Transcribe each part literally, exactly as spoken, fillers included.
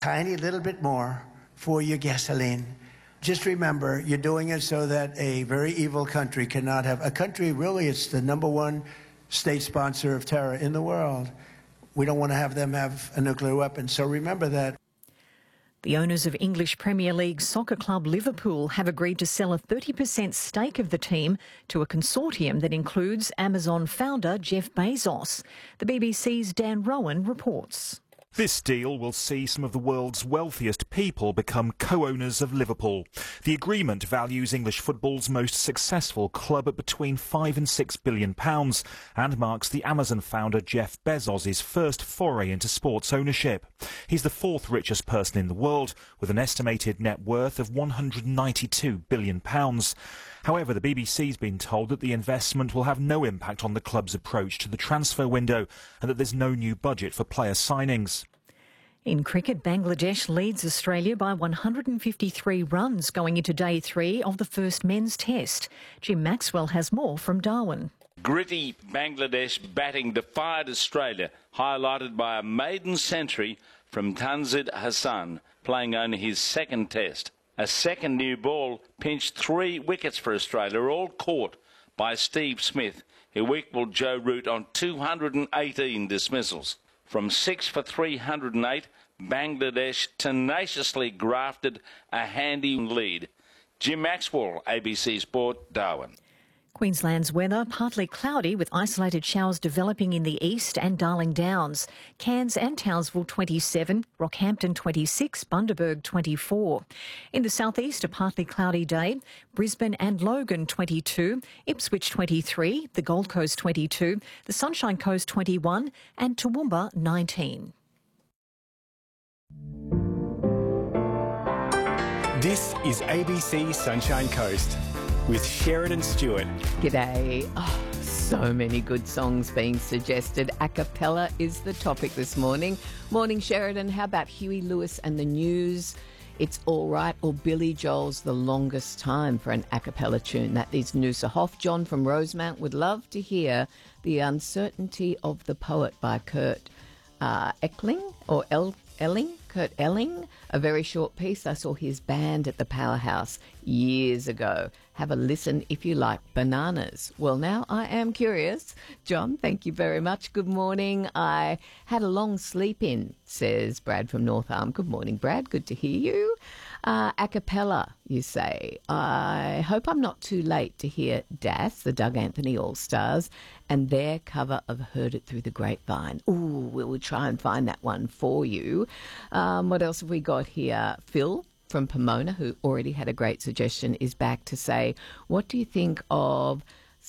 tiny little bit more for your gasoline. Just remember, you're doing it so that a very evil country cannot have... A country, really, it's the number one state sponsor of terror in the world. We don't want to have them have a nuclear weapon, so remember that. The owners of English Premier League soccer club Liverpool have agreed to sell a thirty percent stake of the team to a consortium that includes Amazon founder Jeff Bezos. The B B C's Dan Rowan reports. This deal will see some of the world's wealthiest people become co-owners of Liverpool. The agreement values English football's most successful club at between five and six billion pounds and marks the Amazon founder Jeff Bezos' first foray into sports ownership. He's the fourth richest person in the world with an estimated net worth of one hundred ninety-two billion pounds. However, the B B C's been told that the investment will have no impact on the club's approach to the transfer window and that there's no new budget for player signings. In cricket, Bangladesh leads Australia by one hundred fifty-three runs going into day three of the first men's test. Jim Maxwell has more from Darwin. Gritty Bangladesh batting defied Australia, highlighted by a maiden century from Tanzid Hassan, playing only his second test. A second new ball pinched three wickets for Australia, all caught by Steve Smith, who equalled Joe Root on two hundred eighteen dismissals. From six for three hundred eight, Bangladesh tenaciously grafted a handy lead. Jim Maxwell, A B C Sport, Darwin. Queensland's weather, partly cloudy with isolated showers developing in the east and Darling Downs. Cairns and Townsville twenty-seven, Rockhampton twenty-six, Bundaberg twenty-four. In the southeast, a partly cloudy day. Brisbane and Logan twenty-two, Ipswich twenty-three, the Gold Coast twenty-two, the Sunshine Coast twenty-one and Toowoomba nineteen. This is A B C Sunshine Coast with Sheridan Stewart. G'day. Oh, so many good songs being suggested. A cappella is the topic this morning. Morning, Sheridan. How about Huey Lewis and the News? It's All Right, or Billy Joel's The Longest Time for an a cappella tune. That is Noosa Hoff. John from Rosemount would love to hear The Uncertainty of the Poet by Kurt uh, Eckling or El- Elling. Kurt Elling, a very short piece. I saw his band at the Powerhouse years ago. Have a listen if you like bananas. Well, now I am curious. John, thank you very much. Good morning. I had a long sleep in, says Brad from North Arm. Good morning, Brad. Good to hear you. Uh, a cappella, you say. I hope I'm not too late to hear Das, the Doug Anthony All-Stars, and their cover of Heard It Through the Grapevine. Ooh, we'll try and find that one for you. Um, what else have we got here? Phil from Pomona, who already had a great suggestion, is back to say, what do you think of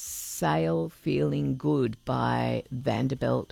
Sail Feeling Good by Vanderbilt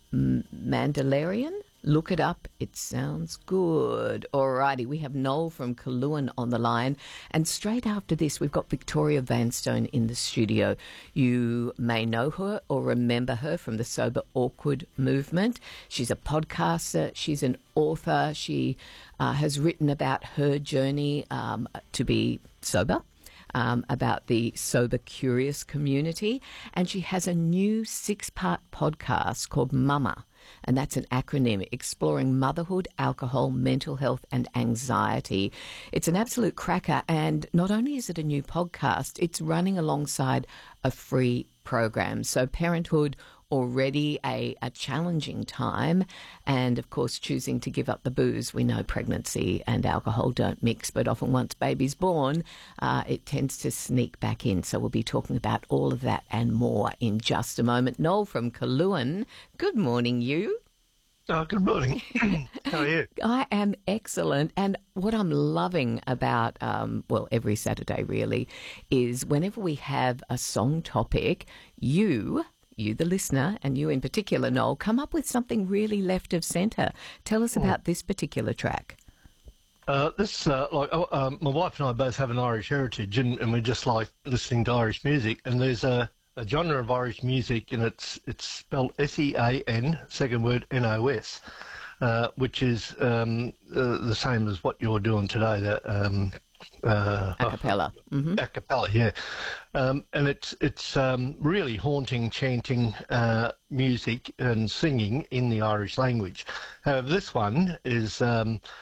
Mandelarian? Look it up. It sounds good. Alrighty, we have Noel from Kaluan on the line. And straight after this, we've got Victoria Vanstone in the studio. You may know her or remember her from the Sober Awkward movement. She's a podcaster. She's an author. She uh, has written about her journey um, to be sober. Um, about the Sober Curious community. And she has a new six-part podcast called Mama. And that's an acronym, exploring motherhood, alcohol, mental health and anxiety. It's an absolute cracker. And not only is it a new podcast, it's running alongside a free program. So parenthood, already a, a challenging time. And, of course, choosing to give up the booze. We know pregnancy and alcohol don't mix, but often once baby's born, uh, it tends to sneak back in. So we'll be talking about all of that and more in just a moment. Noel from Kaluan, good morning, you. Oh, good morning. How are you? I am excellent. And what I'm loving about, um, well, every Saturday really, is whenever we have a song topic, you... you, the listener, and you in particular, Noel, come up with something really left of centre. Tell us about this particular track. Uh, this, uh, like, uh, um, my wife and I both have an Irish heritage, and, and we just like listening to Irish music. And there's a, a genre of Irish music, and it's it's spelled S E A N, second word N O S, uh, which is um, uh, the same as what you're doing today. That um, uh, a cappella. Mm-hmm. A cappella, yeah. Um, and it's it's um, really haunting, chanting uh, music and singing in the Irish language. However, this one is um,